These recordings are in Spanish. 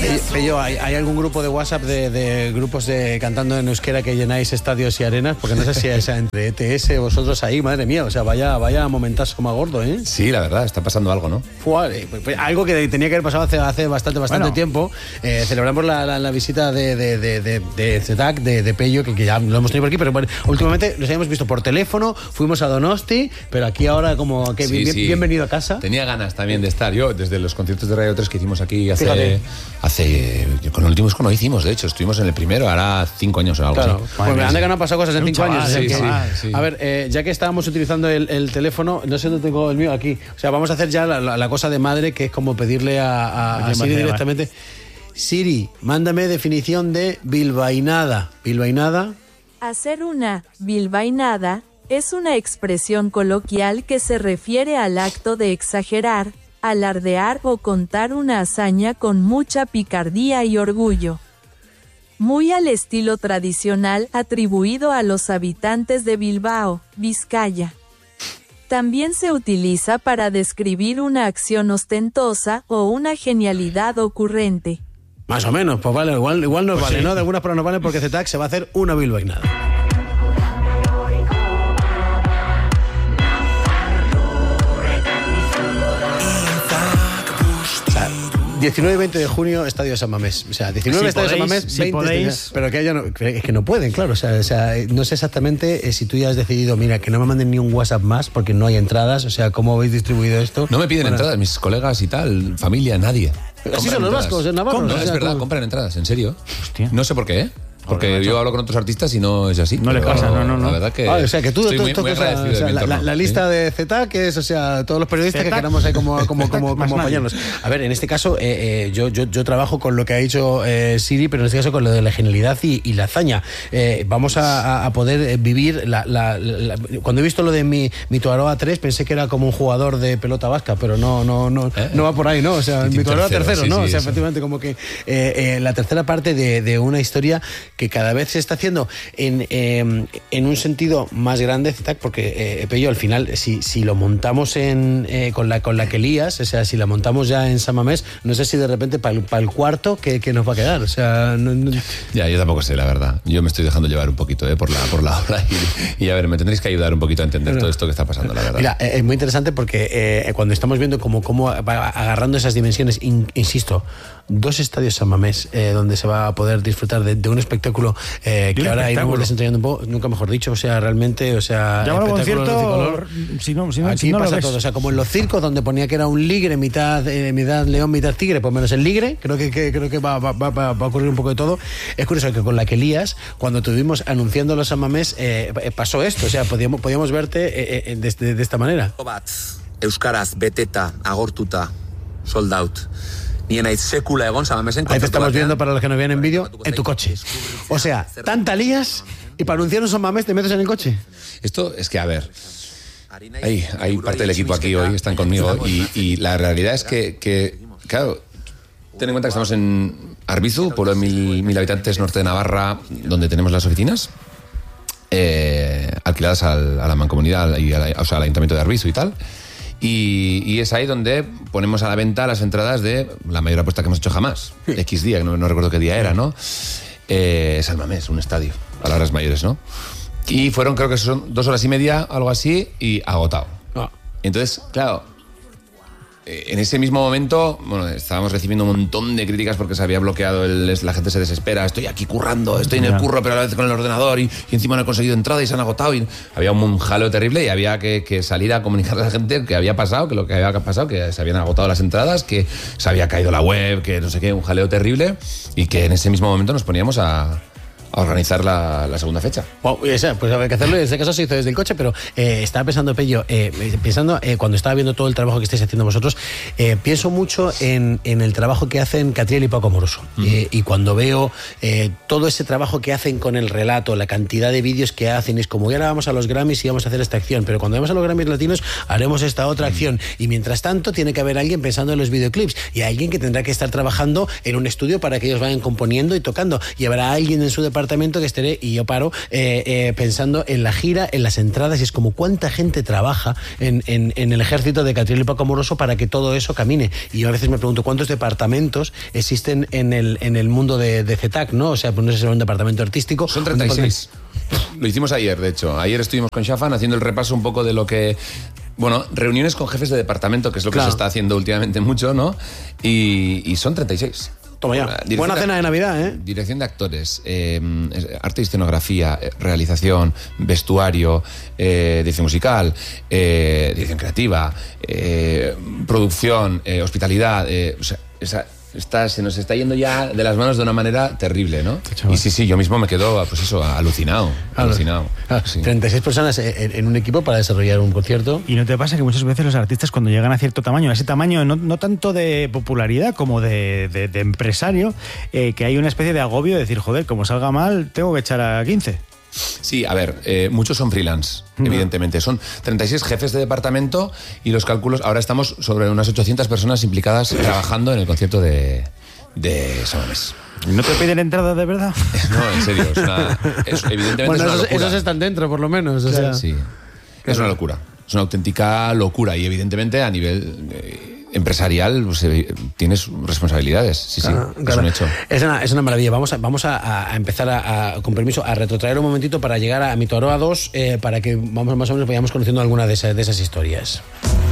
Pello, ¿hay algún grupo de WhatsApp de grupos de cantando en euskera que llenáis estadios y arenas? Porque no sé si es entre ETS vosotros ahí, madre mía, o sea, vaya momentazo más gordo, ¿eh? Sí, la verdad, está pasando algo, ¿no? Algo que tenía que haber pasado hace bastante tiempo. Celebramos la visita de ZDAC, de Pello, que ya lo hemos tenido por aquí, pero bueno, últimamente nos habíamos visto por teléfono, fuimos a Donosti, pero aquí ahora como que bienvenido a casa. Tenía ganas también de estar. Yo, desde los conciertos de Radio 3 que hicimos aquí con el último disco no hicimos, de hecho, estuvimos en el primero, hará 5 años o algo así. Pues anda que no han pasado cosas en 5 años. Sí. A ver, ya que estábamos utilizando el teléfono, no sé dónde tengo el mío, aquí. O sea, vamos a hacer ya la cosa de madre, que es como pedirle a Siri directamente. Siri, mándame definición de bilbainada. ¿Bilbainada? Hacer una bilbainada es una expresión coloquial que se refiere al acto de exagerar, alardear o contar una hazaña con mucha picardía y orgullo. Muy al estilo tradicional atribuido a los habitantes de Bilbao, Vizcaya. También se utiliza para describir una acción ostentosa o una genialidad ocurrente. Más o menos, pues vale, igual nos vale, ¿no? De algunas pruebas nos vale porque ZDAC se va a hacer una bilbainada. 19 y 20 de junio, Estadio San Mamés. O sea, 19 Estadio San Mamés, 20 podéis. Pero que haya es que no pueden, claro. O sea, no sé exactamente si tú ya has decidido, mira, que no me manden ni un WhatsApp más porque no hay entradas. O sea, ¿cómo habéis distribuido esto? No me piden entradas, mis colegas y tal, familia, nadie. Así son los vascos, en Navarra. No, es verdad, compran entradas, en serio. Hostia. No sé por qué, ¿eh? Porque yo hablo con otros artistas y no es así. No le pasa, no. La verdad que. O sea, que tú, estoy muy agradecido de mi entorno. la lista de ZDAC, que es, o sea, todos los periodistas que queramos ahí como apañarnos. A ver, en este caso, yo trabajo con lo que ha dicho Siri, pero en este caso con lo de la genialidad y la hazaña. Vamos a poder vivir cuando he visto lo de mi Tuaroa 3, pensé que era como un jugador de pelota vasca, pero no va por ahí, ¿no? O sea, mi Tuaroa tercero, ¿no? Sí, o sea, efectivamente, como que la tercera parte de una historia que cada vez se está haciendo en un sentido más grande, ZDAC, porque Pello, al final, si lo montamos con la que lías, o sea, si la montamos ya en San Mamés, no sé si de repente para el cuarto que nos va a quedar, o sea... Ya, yo tampoco sé, la verdad. Yo me estoy dejando llevar un poquito por la obra y a ver, me tendréis que ayudar un poquito a entender todo esto que está pasando, la verdad. Mira, es muy interesante porque cuando estamos viendo cómo va agarrando esas dimensiones, insisto, 2 estadios San Mamés, donde se va a poder disfrutar de un espectáculo que ahora iremos desentrañando un poco, nunca mejor dicho, o sea, realmente, o sea, llámalo concierto, aquí no pasa todo, o sea, como en los circos donde ponía que era un ligre, mitad león, mitad tigre, pues menos el ligre, creo que va a ocurrir un poco de todo. Es curioso que con la que lías, cuando tuvimos anunciando los San Mamés, pasó esto, o sea, podíamos verte de esta manera. Euskaraz beteta, agortuta, sold out. Ahí te estamos viendo, para los que nos vean en vídeo, en tu coche. O sea, tanta lías y para anunciar un San Mamés te metes en el coche. Esto es que, a ver, hay parte del equipo aquí hoy, están conmigo, y la realidad es que claro, ten en cuenta que estamos en Arbizu, pueblo de 1.000 habitantes, norte de Navarra, donde tenemos las oficinas, alquiladas a la mancomunidad, o sea, al ayuntamiento de Arbizu y tal. Y es ahí donde ponemos a la venta las entradas de la mayor apuesta que hemos hecho jamás. X día, que no recuerdo qué día era, ¿no? San Mamés, un estadio, palabras mayores, ¿no? Y fueron, creo que son 2 horas y media, algo así, y agotado. Entonces, claro, en ese mismo momento, bueno, estábamos recibiendo un montón de críticas porque se había bloqueado, la gente se desespera, estoy aquí currando, estoy en el curro, pero a la vez con el ordenador y encima no he conseguido entrada y se han agotado. Y había un jaleo terrible y había que salir a comunicarle a la gente que había pasado, que lo que había pasado, que se habían agotado las entradas, que se había caído la web, que no sé qué, un jaleo terrible, y que en ese mismo momento nos poníamos a organizar la segunda fecha. Wow, pues había que hacerlo, en este caso se hizo desde el coche, pero estaba pensando, Pello, cuando estaba viendo todo el trabajo que estáis haciendo vosotros, pienso mucho en el trabajo que hacen Catriel y Paco Amoroso. Y cuando veo todo ese trabajo que hacen con el relato, la cantidad de vídeos que hacen, es como, ahora vamos a los Grammys y vamos a hacer esta acción, pero cuando vamos a los Grammys latinos haremos esta otra acción, y mientras tanto tiene que haber alguien pensando en los videoclips, y alguien que tendrá que estar trabajando en un estudio para que ellos vayan componiendo y tocando, y habrá alguien en su departamento departamento que estaré, y yo paro, pensando en la gira, en las entradas, y es como cuánta gente trabaja en el ejército de Catriel y Paco Amoroso para que todo eso camine. Y yo a veces me pregunto cuántos departamentos existen en el mundo de ZTAC, ¿no? O sea, pues no sé si es un departamento artístico. Son 36. Lo hicimos ayer, de hecho. Ayer estuvimos con Shafan haciendo el repaso un poco de lo que... Bueno, reuniones con jefes de departamento, que es lo que se está haciendo últimamente mucho, ¿no? Y son 36. Toma ya. Buena cena de Navidad, ¿eh? Dirección de actores, arte y escenografía, realización, vestuario, dirección musical, dirección creativa, producción, hospitalidad, o sea, se nos está yendo ya de las manos de una manera terrible, ¿no? Y sí, yo mismo me quedo, pues eso, alucinado. Sí. 36 personas en un equipo para desarrollar un concierto. ¿Y no te pasa que muchas veces los artistas cuando llegan a cierto tamaño, a ese tamaño no tanto de popularidad como de empresario, que hay una especie de agobio de decir, joder, como salga mal, tengo que echar a 15? Sí, a ver, muchos son freelance, evidentemente. Son 36 jefes de departamento y los cálculos, ahora estamos sobre unas 800 personas implicadas trabajando en el concierto de Samamés. ¿No te piden entrada de verdad? No, en serio, evidentemente bueno, es una locura. Esos están dentro, por lo menos. O sea. Sí, es una locura. Es una auténtica locura y evidentemente a nivel... empresarial, pues, tienes responsabilidades. Sí, claro. Es un hecho. Es una maravilla. Vamos a empezar con permiso, a retrotraer un momentito para llegar a Mito Aroa 2, para que más o menos vayamos conociendo alguna de esas historias.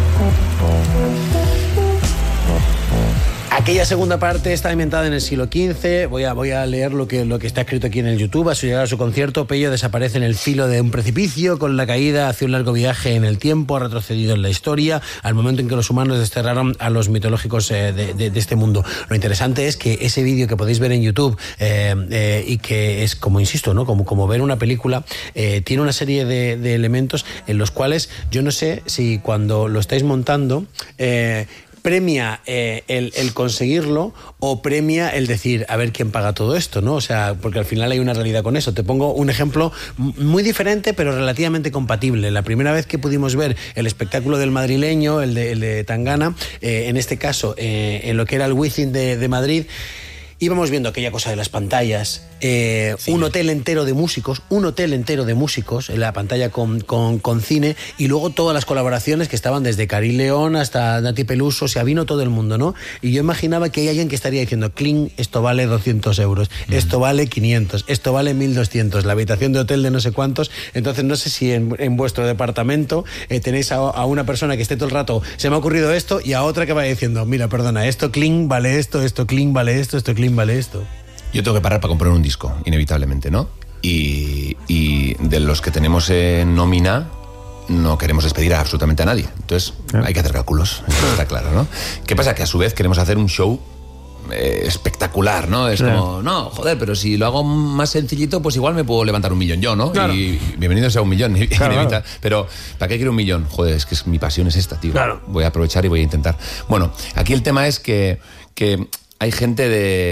Aquella segunda parte está inventada en el siglo XV. Voy a leer lo que está escrito aquí en el YouTube. A su llegada a su concierto, Pello desaparece en el filo de un precipicio. Con la caída hacia un largo viaje en el tiempo, ha retrocedido en la historia al momento en que los humanos desterraron a los mitológicos de este mundo. Lo interesante es que ese vídeo que podéis ver en YouTube y que es, como insisto, ¿no? como ver una película, tiene una serie de elementos en los cuales yo no sé si cuando lo estáis montando... premia el conseguirlo o premia el decir a ver quién paga todo esto, ¿no? O sea, porque al final hay una realidad con eso. Te pongo un ejemplo muy diferente pero relativamente compatible. La primera vez que pudimos ver el espectáculo del madrileño, el de Tangana, en este caso en lo que era el Wizzing de Madrid, íbamos viendo aquella cosa de las pantallas, un hotel entero de músicos, en la pantalla con cine, y luego todas las colaboraciones que estaban desde Cari León hasta Nati Peluso, o sea, vino todo el mundo, ¿no? Y yo imaginaba que hay alguien que estaría diciendo, cling, esto vale 200 euros, esto vale 500, esto vale 1.200, la habitación de hotel de no sé cuántos. Entonces no sé si en vuestro departamento tenéis a una persona que esté todo el rato, se me ha ocurrido esto, y a otra que vaya diciendo, mira, perdona, esto cling vale esto cling vale esto cling vale esto. Yo tengo que parar para comprar un disco, inevitablemente, ¿no? Y de los que tenemos en nómina, no queremos despedir a absolutamente a nadie. Entonces, hay que hacer cálculos, está claro, ¿no? ¿Qué pasa? Que a su vez queremos hacer un show espectacular, ¿no? Es como, no, joder, pero si lo hago más sencillito, pues igual me puedo levantar 1 millón yo, ¿no? Claro. Y bienvenido sea 1 millón. Claro. Pero, ¿para qué quiero 1 millón? Joder, es que mi pasión es esta, tío. Claro. Voy a aprovechar y voy a intentar. Bueno, aquí el tema es que hay gente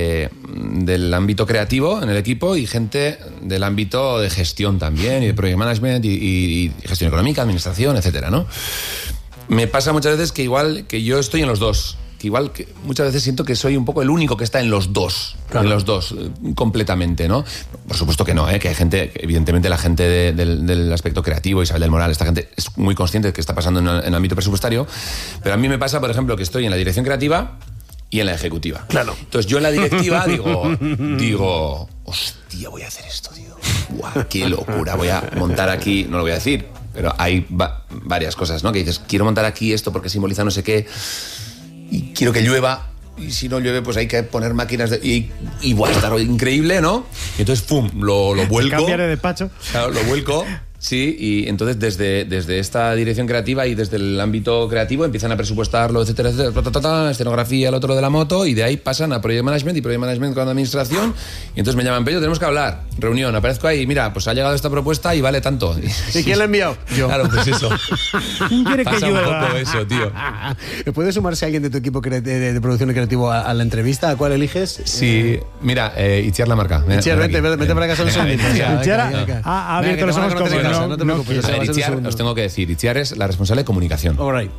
del ámbito creativo en el equipo y gente del ámbito de gestión también, y de project management y gestión económica, administración, etcétera, ¿no? Me pasa muchas veces que igual que yo estoy en los dos, que igual que muchas veces siento que soy un poco el único que está en los dos, completamente, ¿no? Por supuesto que no, que hay gente, evidentemente la gente del aspecto creativo, Isabel del Moral, esta gente es muy consciente de que está pasando en el ámbito presupuestario, pero a mí me pasa, por ejemplo, que estoy en la dirección creativa y en la ejecutiva. Claro. Entonces yo en la directiva digo, hostia, voy a hacer esto, tío. Guau, qué locura, voy a montar aquí, no lo voy a decir, pero hay varias cosas, ¿no? Que dices, quiero montar aquí esto porque simboliza no sé qué, y quiero que llueva, y si no llueve, pues hay que poner máquinas y va a estar increíble, ¿no? Y entonces, pum, lo vuelco. Cambiar de despacho. Claro, lo vuelco. Sí, y entonces desde esta dirección creativa y desde el ámbito creativo empiezan a presupuestarlo, etcétera, escenografía, el otro de la moto, y de ahí pasan a project management y project management con administración, y entonces me llaman, Pello, tenemos que hablar, reunión, aparezco ahí, mira, pues ha llegado esta propuesta y vale tanto. ¿Y quién la ha enviado? Yo. Claro, pues eso. ¿Quiere pasa que un poco eso, tío. ¿Puede sumarse alguien de tu equipo de producción y creativo a la entrevista? ¿A cuál eliges? Sí, mira, Itziar la marca. Itziar, vete para acá, son Itziar ha abierto los ojos como o sea, no te preocupes. A ver, Itziar, os tengo que decir, Itziar es la responsable de comunicación. All right.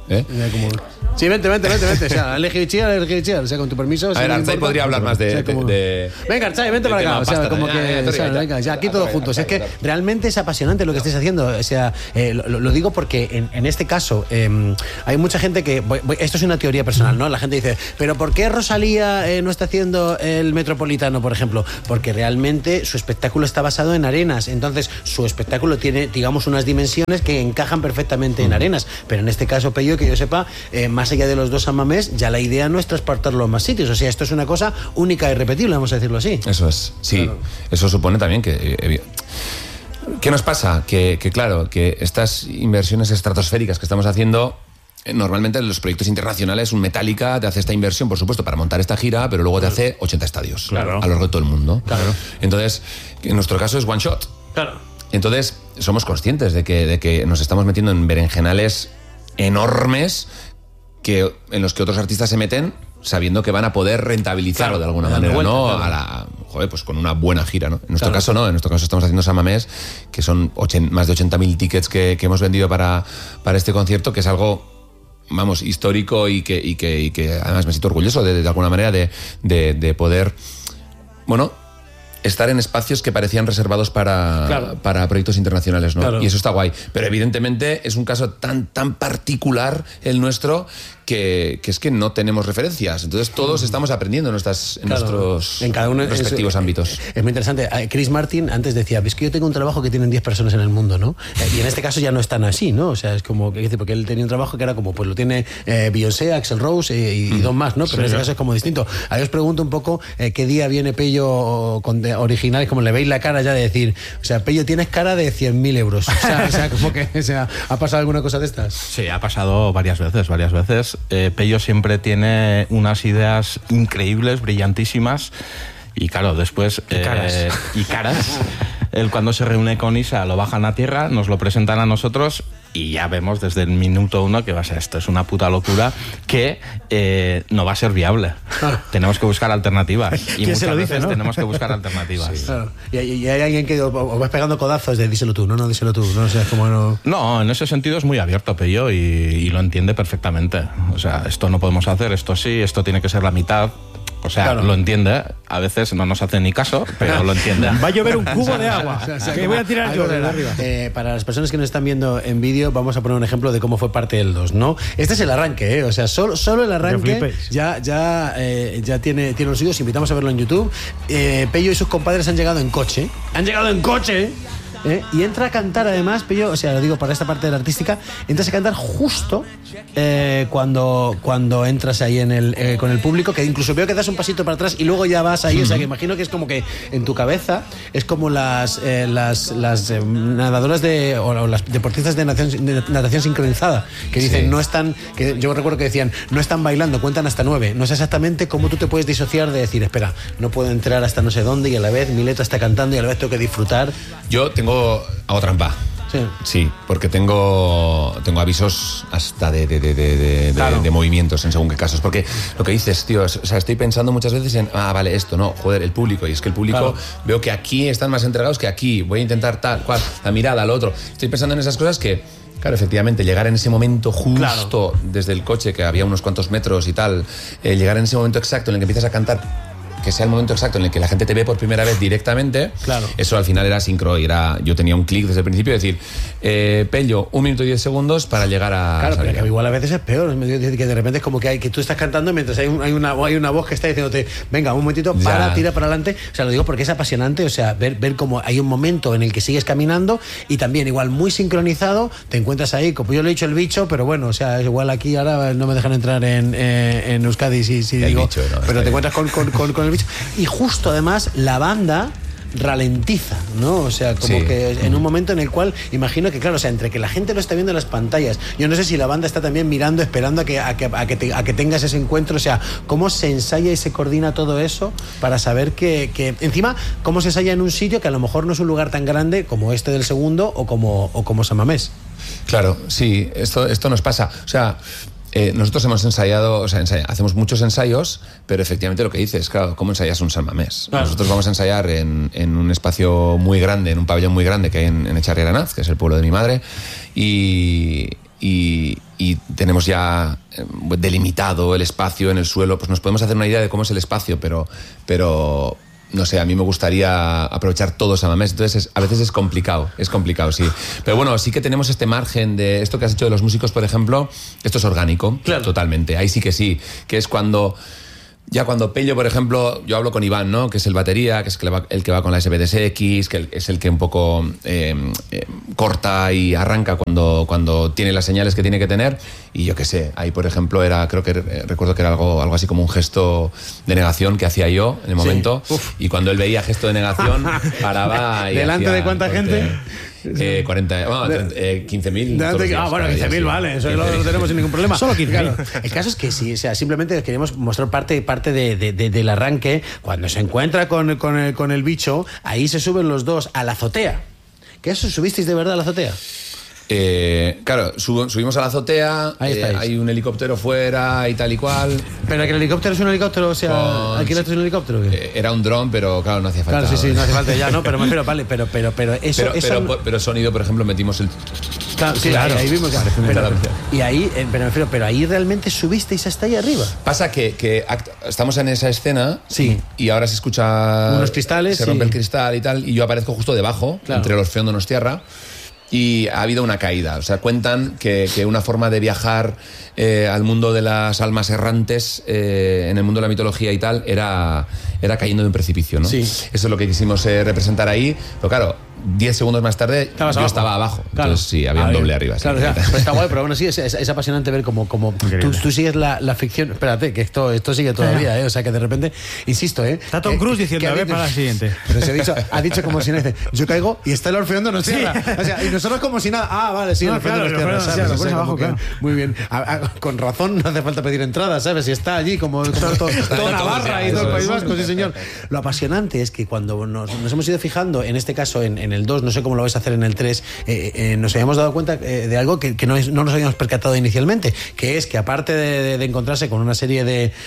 Sí, vente. O sea, elegí Itziar, o sea, con tu permiso. A ver, Artzai podría hablar más de... Venga, Artzai, vente para acá. O sea, como que... Venga, ya, aquí todos juntos. Es que realmente es apasionante lo que estáis haciendo. O sea, lo digo porque en este caso hay mucha gente que... Esto es una teoría personal, ¿no? La gente dice, ¿pero por qué Rosalía no está haciendo el Metropolitano, por ejemplo? Porque realmente su espectáculo está basado en arenas. Entonces, su espectáculo tiene, digamos, unas dimensiones que encajan perfectamente en arenas. Pero en este caso, Pello, que yo sepa, más allá de los 2 San Mamés, ya la idea no es transportarlo a más sitios. O sea, esto es una cosa única y repetible, vamos a decirlo así. Eso es, sí. Claro. Eso supone también que... ¿Qué nos pasa? Que claro, que estas inversiones estratosféricas que estamos haciendo... Normalmente en los proyectos internacionales un Metallica te hace esta inversión, por supuesto, para montar esta gira, pero luego te hace 80 estadios a lo largo de todo el mundo. Claro. Entonces, en nuestro caso es one shot. Claro. Entonces, somos conscientes de que nos estamos metiendo en berenjenales enormes en los que otros artistas se meten sabiendo que van a poder rentabilizarlo de alguna manera, vuelta, ¿no? Claro. Pues con una buena gira, ¿no? En nuestro caso no, en nuestro caso estamos haciendo San Mamés, que son más de 80.000 tickets que hemos vendido para este concierto, que es algo, vamos, histórico y que además me siento orgulloso de alguna manera de poder, bueno, estar en espacios que parecían reservados para proyectos internacionales, ¿no? Claro. Y eso está guay. Pero evidentemente es un caso tan particular el nuestro que es que no tenemos referencias. Entonces todos estamos aprendiendo en nuestros en cada uno respectivos ámbitos. Es muy interesante. Chris Martin antes decía, ves que yo tengo un trabajo que tienen 10 personas en el mundo, ¿no? Y en este caso ya no es tan así, ¿no? O sea, es como que porque él tenía un trabajo que era como, pues lo tiene Beyoncé, Axl Rose y dos más, ¿no? Pero en este caso es como distinto. Ahí os pregunto un poco qué día viene Pello con originales, como le veis la cara ya de decir, o sea, Pello, tienes cara de 100.000 euros. O sea, como que ¿ha pasado alguna cosa de estas? Sí, ha pasado varias veces. Pello siempre tiene unas ideas increíbles, brillantísimas, y claro, después... Y caras. Él cuando se reúne con Isa lo bajan a tierra, nos lo presentan a nosotros y ya vemos desde el minuto 1 que va a ser, esto es una puta locura, que no va a ser viable. Tenemos que buscar alternativas. Y muchas veces tenemos que buscar alternativas. Sí. Claro. Y hay alguien que os vas pegando codazos de díselo tú, díselo tú, no sé, como no... No, en ese sentido es muy abierto Pello y lo entiende perfectamente. O sea, esto no podemos hacer, esto sí, esto tiene que ser la mitad. O sea, lo entiende. A veces no nos hace ni caso, pero lo entiende. Va a llover un cubo de agua. Que voy a tirar yo de arriba. Para las personas que nos están viendo en vídeo, vamos a poner un ejemplo de cómo fue parte del 2, ¿no? Este es el arranque, O sea, solo el arranque ya tiene los suyos. Invitamos a verlo en YouTube. Pello y sus compadres han llegado en coche. Y entra a cantar además, Pello, o sea, lo digo para esta parte de la artística, entras a cantar justo cuando entras ahí con el público, que incluso veo que das un pasito para atrás y luego ya vas ahí, o sea, que imagino que es como que en tu cabeza es como las nadadoras o las deportistas de natación sincronizada, que dicen, no están, que yo recuerdo que decían, no están bailando, cuentan hasta 9, no sé exactamente cómo tú te puedes disociar de decir, espera, no puedo entrar hasta no sé dónde y a la vez mi letra está cantando y a la vez tengo que disfrutar. Yo hago trampa. Sí, porque tengo avisos hasta de movimientos en según qué casos. Porque lo que dices, tío, o sea, estoy pensando muchas veces en, vale, esto, no, joder, el público. Y es que el público, veo que aquí están más entregados que aquí. Voy a intentar tal, cual, la mirada, lo otro. Estoy pensando en esas cosas que, claro, efectivamente, llegar en ese momento justo desde el coche, que había unos cuantos metros y tal, llegar en ese momento exacto en el que empiezas a cantar, que sea el momento exacto en el que la gente te ve por primera vez directamente, eso al final era sincro y yo tenía un clic desde el principio de decir, Pello, 1 minuto y 10 segundos para llegar a... Claro, pero que igual a veces es peor, que de repente es como que tú estás cantando mientras hay una voz que está diciéndote, venga, un momentito, tira para adelante. O sea, lo digo porque es apasionante, o sea, ver cómo hay un momento en el que sigues caminando y también igual muy sincronizado, te encuentras ahí, como yo le he dicho el bicho, pero bueno, o sea, igual aquí ahora no me dejan entrar en Euskadi si digo, bicho, no, pero te encuentras con el bicho. Y justo además la banda ralentiza, ¿no? O sea, como que en un momento en el cual imagino que, claro, o sea, entre que la gente lo está viendo en las pantallas, yo no sé si la banda está también mirando, esperando a que tengas ese encuentro, o sea, cómo se ensaya y se coordina todo eso para saber que encima, cómo se ensaya en un sitio que a lo mejor no es un lugar tan grande como este del segundo o como San Mamés. Claro, sí, esto nos pasa. O sea, Nosotros hemos ensayado, hacemos muchos ensayos, pero efectivamente lo que dices, claro, ¿cómo ensayas un San Mamés? Claro. Nosotros vamos a ensayar en un espacio muy grande, en un pabellón muy grande que hay en Echarri Aranaz, que es el pueblo de mi madre, y tenemos ya delimitado el espacio en el suelo. Pues nos podemos hacer una idea de cómo es el espacio, pero no sé, a mí me gustaría aprovechar todo San Mamés, entonces a veces es complicado, sí. Pero bueno, sí que tenemos este margen de esto que has hecho de los músicos, por ejemplo, esto es orgánico, claro. Totalmente, ahí sí, que es cuando Pello, por ejemplo, yo hablo con Iván, ¿no? Que es el batería, que es el que va con la SBDSX, que es el que un poco corta y arranca cuando tiene las señales que tiene que tener. Y yo qué sé, ahí por ejemplo recuerdo que era algo así como un gesto de negación que hacía yo en el momento. Y cuando él veía gesto de negación, paraba y ¿delante hacía de cuánta gente? 15.000. Bueno, 15.000, vale, eso no lo tenemos sin ningún problema. Solo 15.000. Claro. El caso es que sí, o sea, simplemente queremos mostrar parte del arranque. Cuando se encuentra con el bicho, ahí se suben los dos a la azotea. ¿Que eso subisteis de verdad a la azotea? Claro, subimos a la azotea, hay un helicóptero fuera y tal y cual. ¿Pero que el helicóptero es un helicóptero? O sea, ¿alquilaste un helicóptero? Era un dron, pero claro, no hacía falta. Claro, sí, no hace falta ya, ¿no? Pero me refiero, vale, pero pero sonido, por ejemplo, metimos el... Claro, sí, claro. Ahí vimos pero ahí realmente subisteis hasta ahí arriba. Pasa que estamos en esa escena, sí, y ahora se escucha... unos cristales, se rompe el cristal y tal, y yo aparezco justo debajo, claro, entre los Feóndonos Tierra. Y ha habido una caída. O sea, cuentan que una forma de viajar al mundo de las almas errantes, en el mundo de la mitología y tal, era cayendo de un precipicio, ¿no? Sí. Eso es lo que quisimos representar ahí. Pero claro, 10 segundos más tarde yo estaba abajo. Claro. Entonces sí, había un doble arriba. Claro, sí. O sea, pues está guay, pero bueno, sí, es apasionante ver cómo tú sigues la ficción. Espérate, que esto sigue todavía, O sea, que de repente, insisto, Está Tom Cruise diciendo, a ver, para la siguiente. Pero se ha dicho como si no dice, yo caigo y está el Orfeóndonos Tierra. O sea, y nosotros como si nada. Ah, vale, sí, el Orfeóndonos Tierra, ¿sabes? O sea, abajo, claro. Muy bien. Con razón no hace falta pedir entrada, ¿sabes? Si está allí como toda Navarra y todo el País Vasco, sí, señor. Lo apasionante es que cuando nos hemos ido fijando, en este caso en el 2, no sé cómo lo vais a hacer en el 3, nos habíamos dado cuenta de algo que no nos habíamos percatado inicialmente, que es que aparte de encontrarse con una serie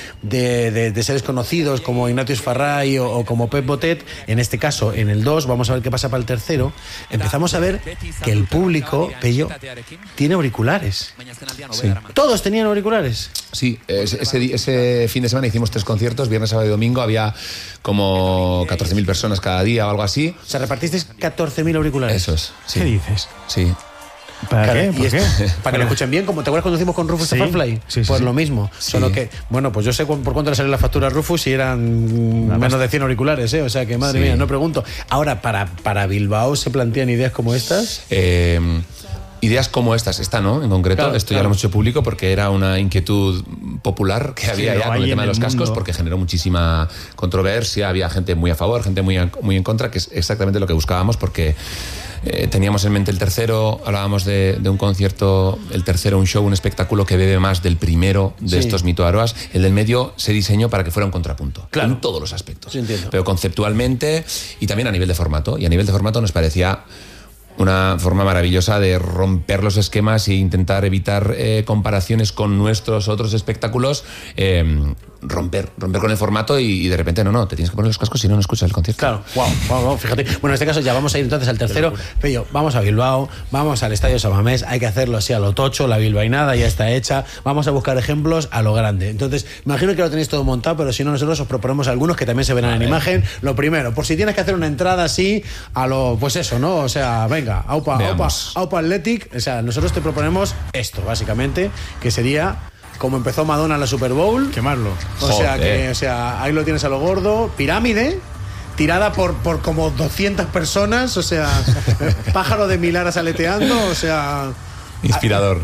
de seres conocidos como Ignatius Farray o como Pep Botet, en este caso en el 2, vamos a ver qué pasa para el tercero, empezamos a ver que el público, Pello, tiene auriculares. Sí. Todos tenían auriculares. Sí, ese fin de semana hicimos 3 conciertos, viernes, sábado y domingo, había como 14.000 personas cada día o algo así. O sea, repartisteis 14.000 auriculares. Eso es. Sí. ¿Qué dices? Sí. ¿Para qué? ¿Por qué? Para que lo escuchen bien, como te acuerdas cuando hicimos con Rufus Farfly. Sí, pues lo mismo. Sí. Solo que, bueno, pues yo sé por cuánto le salió la factura a Rufus y eran menos de 100 auriculares, O sea que, madre mía, no pregunto. Ahora, para Bilbao, ¿se plantean ideas como estas? Ideas como esta, ¿no? En concreto, claro, esto ya lo hemos hecho público porque era una inquietud popular que había ya con el tema de los cascos, porque generó muchísima controversia, había gente muy a favor, gente muy en contra, que es exactamente lo que buscábamos, porque teníamos en mente el tercero, hablábamos de un concierto, el tercero un show, un espectáculo que bebe más del primero de estos mitoaroas. El del medio se diseñó para que fuera un contrapunto, en todos los aspectos, pero conceptualmente y también a nivel de formato, y a nivel de formato nos parecía una forma maravillosa de romper los esquemas e intentar evitar comparaciones con nuestros otros espectáculos, romper con el formato y de repente no, te tienes que poner los cascos si no escuchas el concierto. Claro, wow, fíjate. Bueno, en este caso ya vamos a ir entonces al tercero. Pero vamos a Bilbao, vamos al Estadio San Mamés, hay que hacerlo así a lo tocho, la bilbainada ya está hecha, vamos a buscar ejemplos a lo grande. Entonces, me imagino que lo tenéis todo montado, pero si no, nosotros os proponemos algunos que también se verán en imagen. Lo primero, por si tienes que hacer una entrada así a lo, pues eso, ¿no? O sea, venga, aupa Athletic, o sea, nosotros te proponemos esto, básicamente, que sería como empezó Madonna la Super Bowl. Quemarlo. O sea, ahí lo tienes a lo gordo, pirámide, tirada por como 200 personas, o sea, pájaro de 1000 aras aleteando, o sea... Inspirador.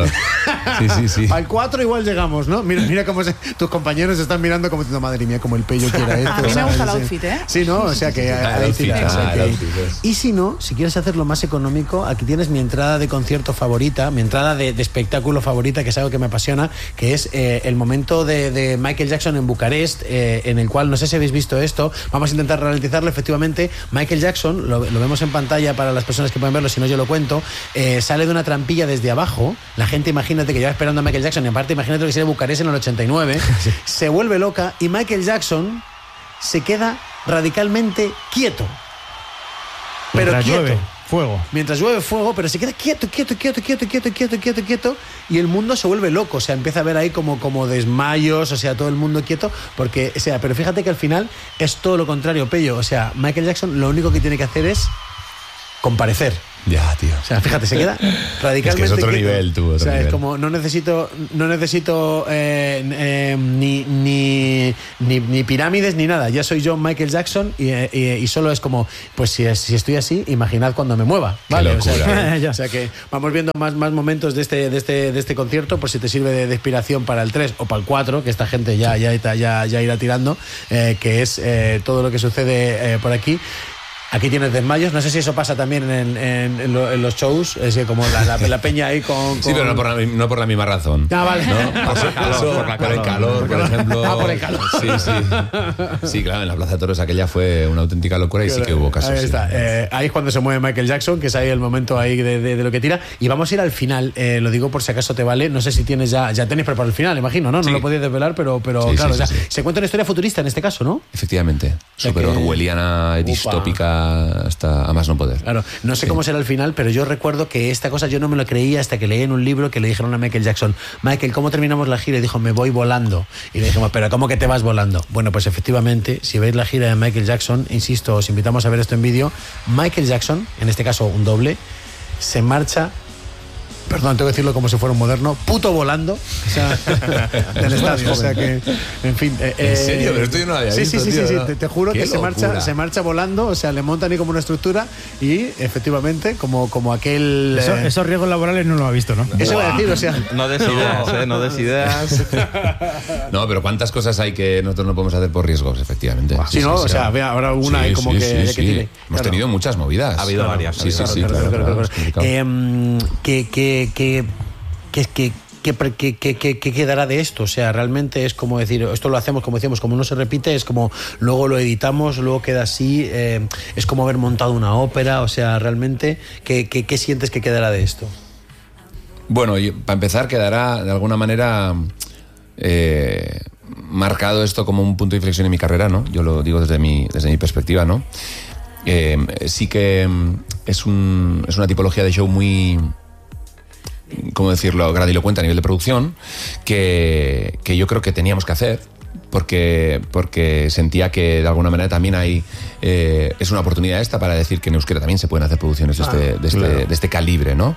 Sí. Al 4 igual llegamos, ¿no? Mira cómo tus compañeros están mirando como diciendo, madre mía, como el Pello quiera esto. A mí me gusta el outfit, Sí, ¿no? O sea que ahí tiras. Y si no, si quieres hacerlo más económico, aquí tienes mi entrada de concierto favorita, mi entrada de espectáculo favorita, que es algo que me apasiona, que es el momento de Michael Jackson en Bucarest, en el cual, no sé si habéis visto esto, vamos a intentar ralentizarlo. Efectivamente, Michael Jackson, lo vemos en pantalla para las personas que pueden verlo, si no yo lo cuento, sale de una trampilla desde abajo, la gente imagínate que lleva esperando a Michael Jackson, y aparte imagínate que sería Bucarest en el 89, se vuelve loca y Michael Jackson se queda radicalmente quieto. Pero Mientras quieto. llueve fuego. Mientras llueve fuego, pero se queda quieto, y el mundo se vuelve loco, o sea, empieza a ver ahí como desmayos, o sea, todo el mundo quieto, porque, o sea, pero fíjate que al final es todo lo contrario, Pello, o sea, Michael Jackson lo único que tiene que hacer es comparecer. Ya, tío. O sea, fíjate, se queda radicalmente. Es que es otro quieto. nivel, tú. O sea, es como no necesito ni pirámides ni nada. Ya soy yo Michael Jackson y solo es como, pues si estoy así, imaginad cuando me mueva. ¿Vale? Qué locura, o sea que vamos viendo más momentos de este concierto, por si te sirve de inspiración para el 3 o para el 4, que esta gente ya irá tirando, que es todo lo que sucede por aquí. Aquí tienes desmayos, no sé si eso pasa también en los shows, es que como la peña ahí con... Sí, pero no por la misma razón. Ah, vale. ¿No? Por el calor, por ejemplo. Ah, por el calor. Sí. Sí, claro, en la Plaza de Toros aquella fue una auténtica locura y sí que hubo casos. Ahí está. Ahí es cuando se mueve Michael Jackson, que es ahí el momento ahí de lo que tira. Y vamos a ir al final, lo digo por si acaso te vale, no sé si tienes ya tenéis preparado el final, imagino, ¿no? No lo podéis desvelar, pero sí, claro, sí. Se cuenta una historia futurista en este caso, ¿no? Efectivamente, súper orwelliana, distópica, hasta a más no poder. Claro, no sé cómo será el final, pero yo recuerdo que esta cosa yo no me lo creía hasta que leí en un libro que le dijeron a Michael Jackson: Michael, ¿cómo terminamos la gira? Y dijo: me voy volando. Y le dijimos: ¿pero cómo que te vas volando? Bueno, pues efectivamente, si veis la gira de Michael Jackson, insisto, os invitamos a ver esto en vídeo. Michael Jackson, en este caso un doble, se marcha, perdón, tengo que decirlo como si fuera un moderno, puto volando, o sea, del estadio, o sea que, en fin. ¿En serio? Pero esto yo no lo había visto, Sí, tío, ¿no? te juro que locura. se marcha volando, o sea, le montan ahí como una estructura y efectivamente, como aquel... Esos riesgos laborales no lo ha visto, ¿no? Eso iba a decir, o sea... No des ideas, no des ideas. No, pero cuántas cosas hay que nosotros no podemos hacer por riesgos, efectivamente. Sí, ¿no? O sea, habrá una ahí como que tiene. Hemos tenido muchas movidas. Ha habido varias. Sí, Claro. es complicado. ¿Qué quedará de esto? O sea, realmente es como decir, esto lo hacemos, como decíamos, como no se repite, es como luego lo editamos, luego queda así, es como haber montado una ópera, o sea, realmente, ¿qué sientes que quedará de esto? Bueno, para empezar, quedará de alguna manera marcado esto como un punto de inflexión en mi carrera, ¿no? Yo lo digo desde mi perspectiva, ¿no? Sí que es una tipología de show muy, ¿cómo decirlo?, grandilocuente a nivel de producción, que yo creo que teníamos que hacer, porque sentía que de alguna manera también hay es una oportunidad esta para decir que en euskera también se pueden hacer producciones de este calibre, ¿no?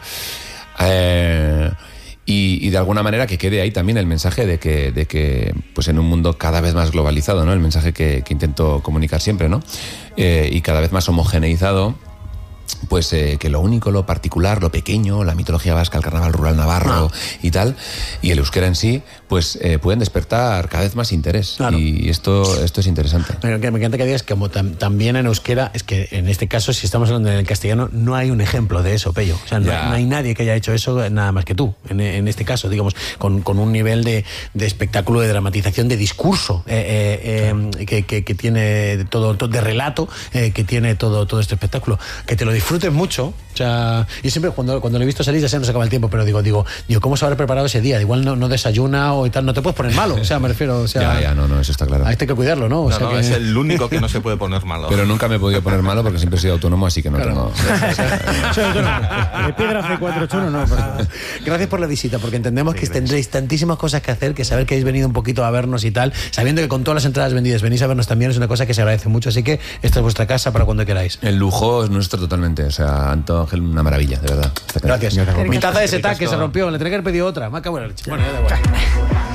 Y de alguna manera que quede ahí también el mensaje de que pues en un mundo cada vez más globalizado, ¿no? El mensaje que intento comunicar siempre, ¿no? Y cada vez más homogeneizado, pues que lo único, lo particular, lo pequeño, la mitología vasca, el carnaval rural navarro y tal, y el euskera en sí, pues pueden despertar cada vez más interés. Claro. Y esto es interesante. Me encanta que digas que como también en euskera, es que en este caso, si estamos hablando en el castellano, no hay un ejemplo de eso, Pello. O sea, no hay nadie que haya hecho eso nada más que tú. En este caso, digamos, con un nivel de espectáculo, de dramatización, de discurso que tiene todo de relato, que tiene todo este espectáculo. Que te lo disfrutes mucho. O sea, y siempre cuando lo he visto salir ya se nos acaba el tiempo, pero digo, ¿cómo se habrá preparado ese día? Igual no desayuna o y tal, no te puedes poner malo, o sea, me refiero, o sea... No, eso está claro. Hay que cuidarlo, ¿no? O sea que... es el único que no se puede poner malo. Pero nunca me he podido poner malo porque siempre he sido autónomo, así que no tengo... Soy autónomo. Epígrafe 481 no. Gracias por la visita, porque entendemos que tendréis tantísimas cosas que hacer, que saber que habéis venido un poquito a vernos y tal, sabiendo que con todas las entradas vendidas venís a vernos también, es una cosa que se agradece mucho, así que esta es vuestra casa para cuando queráis. El lujo es nuestro totalmente, o sea, Anto Ángel, una maravilla, de verdad. Gracias. Mi taza de setac que se rompió, le tenía que haber pedido otra. Me acabo de la leche. Bueno, ya da igual.